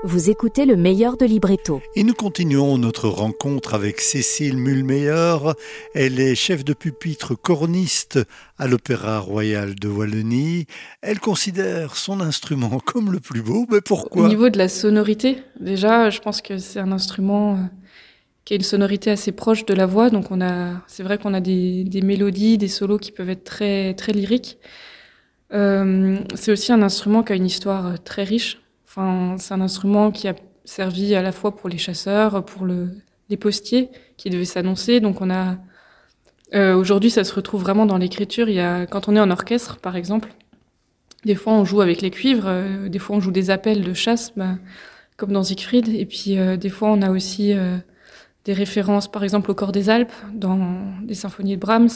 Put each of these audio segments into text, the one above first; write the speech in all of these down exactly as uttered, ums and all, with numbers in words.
Vous écoutez le meilleur de Libretto. Et nous continuons notre rencontre avec Cécile Mulmeyer. Elle est chef de pupitre corniste à l'Opéra Royal de Wallonie. Elle considère son instrument comme le plus beau, mais pourquoi ? Au niveau de la sonorité, déjà, je pense que c'est un instrument euh, qui a une sonorité assez proche de la voix. Donc on a, c'est vrai qu'on a des, des mélodies, des solos qui peuvent être très, très lyriques. Euh, c'est aussi un instrument qui a une histoire très riche. Enfin, c'est un instrument qui a servi à la fois pour les chasseurs, pour le, les postiers qui devaient s'annoncer. Donc on a euh, aujourd'hui, ça se retrouve vraiment dans l'écriture. Il y a, quand on est en orchestre, par exemple, des fois on joue avec les cuivres, euh, des fois on joue des appels de chasse, bah, comme dans Siegfried. Et puis euh, des fois on a aussi euh, des références, par exemple au Chor des Alpes, dans des symphonies de Brahms.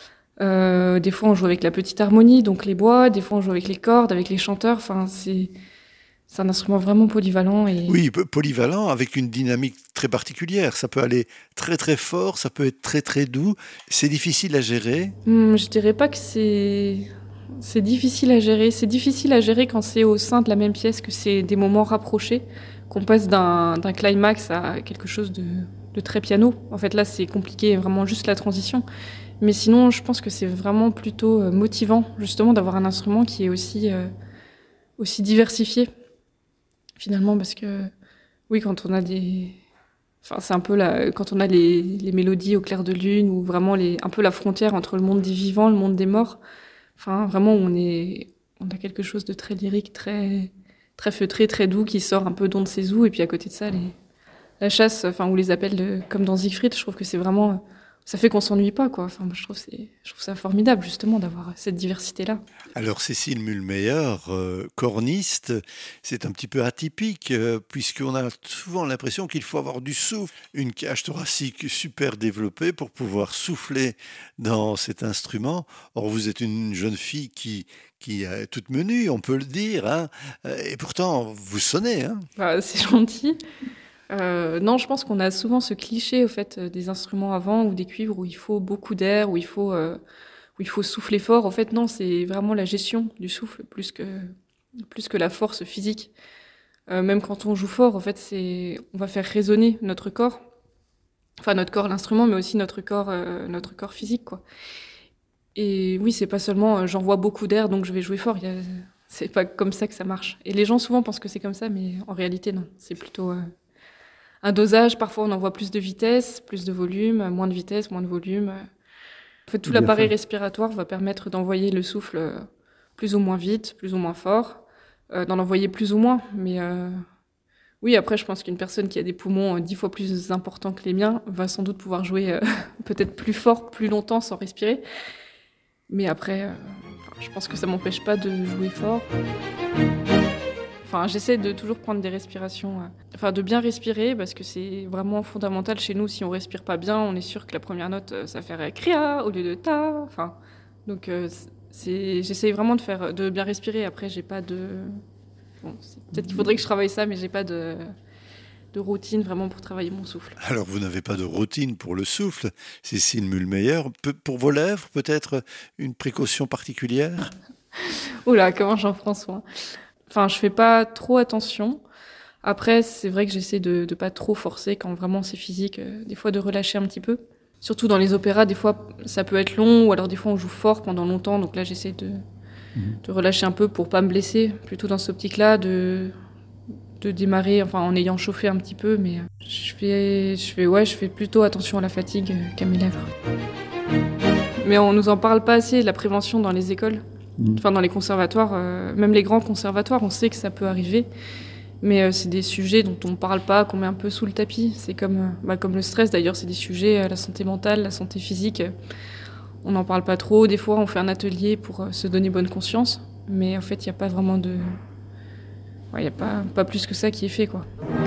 Euh, des fois on joue avec la petite harmonie, donc les bois. Des fois on joue avec les cordes, avec les chanteurs. Enfin, c'est C'est un instrument vraiment polyvalent. Et... Oui, polyvalent avec une dynamique très particulière. Ça peut aller très très fort, ça peut être très très doux. C'est difficile à gérer. Hum, je dirais pas que c'est... c'est difficile à gérer. C'est difficile à gérer quand c'est au sein de la même pièce, que c'est des moments rapprochés, qu'on passe d'un, d'un climax à quelque chose de, de très piano. En fait, là, c'est compliqué, vraiment juste la transition. Mais sinon, je pense que c'est vraiment plutôt motivant, justement, d'avoir un instrument qui est aussi, euh, aussi diversifié. Finalement, parce que, oui, quand on a des... Enfin, c'est un peu la... quand on a les, les mélodies au clair de lune, ou vraiment les... un peu la frontière entre le monde des vivants, le monde des morts. Enfin, vraiment, on est... on a quelque chose de très lyrique, très, très feutré, très doux, qui sort un peu d'on ne sait où. Et puis à côté de ça, les... la chasse, enfin, ou les appels de... comme dans Siegfried, je trouve que c'est vraiment... ça fait qu'on s'ennuie pas, quoi. Enfin, je trouve, c'est... je trouve ça formidable, justement, d'avoir cette diversité-là. Alors, Cécile Mulmeyer, euh, corniste, c'est un petit peu atypique, euh, puisqu'on a souvent l'impression qu'il faut avoir du souffle, une cage thoracique super développée pour pouvoir souffler dans cet instrument. Or, vous êtes une jeune fille qui, qui est toute menue, on peut le dire, hein, et pourtant, vous sonnez. Hein. Bah, c'est gentil. Euh, non, je pense qu'on a souvent ce cliché au fait des instruments à vent ou des cuivres où il faut beaucoup d'air, où il faut euh, où il faut souffler fort. En fait, non, c'est vraiment la gestion du souffle plus que plus que la force physique. Euh, même quand on joue fort, en fait, c'est on va faire résonner notre corps, enfin notre corps, l'instrument, mais aussi notre corps, euh, notre corps physique, quoi. Et oui, c'est pas seulement euh, j'envoie beaucoup d'air donc je vais jouer fort. Il y a... c'est pas comme ça que ça marche. Et les gens souvent pensent que c'est comme ça, mais en réalité non. C'est plutôt euh, un dosage, parfois on envoie plus de vitesse, plus de volume, moins de vitesse, moins de volume. En fait, tout Bien l'appareil fait. respiratoire va permettre d'envoyer le souffle plus ou moins vite, plus ou moins fort, euh, d'en envoyer plus ou moins. Mais euh, oui, après, je pense qu'une personne qui a des poumons dix fois plus importants que les miens va sans doute pouvoir jouer euh, peut-être plus fort, plus longtemps sans respirer. Mais après, euh, je pense que ça m'empêche pas de jouer fort. Enfin, j'essaie de toujours prendre des respirations, euh, enfin de bien respirer parce que c'est vraiment fondamental chez nous. Si on respire pas bien, on est sûr que la première note, euh, ça ferait cria au lieu de ta. Enfin, donc euh, c'est, j'essaie vraiment de faire, de bien respirer. Après, j'ai pas de, bon, c'est, peut-être qu'il faudrait que je travaille ça, mais j'ai pas de, de routine vraiment pour travailler mon souffle. Alors, vous n'avez pas de routine pour le souffle, Cécile Mulmeyer. Pe- pour vos lèvres, peut-être une précaution particulière ? Oula, comment j'en prends soin. Enfin, je fais pas trop attention. Après, c'est vrai que j'essaie de, de pas trop forcer quand vraiment c'est physique. Euh, des fois, de relâcher un petit peu. Surtout dans les opéras, des fois, ça peut être long, ou alors des fois, on joue fort pendant longtemps. Donc là, j'essaie de, mmh. de relâcher un peu pour pas me blesser. Plutôt dans cette optique-là, de, de démarrer, enfin, en ayant chauffé un petit peu. Mais je fais, je fais, ouais, je fais plutôt attention à la fatigue qu'à mes lèvres. Mais on nous en parle pas assez, de la prévention dans les écoles. Enfin, dans les conservatoires, euh, même les grands conservatoires, on sait que ça peut arriver. Mais euh, c'est des sujets dont on ne parle pas, qu'on met un peu sous le tapis. C'est comme, euh, bah, comme le stress, d'ailleurs, c'est des sujets, euh, la santé mentale, la santé physique. Euh, on n'en parle pas trop. Des fois, on fait un atelier pour euh, se donner bonne conscience. Mais en fait, il n'y a pas vraiment de... Il ouais, n'y a pas, pas plus que ça qui est fait, quoi.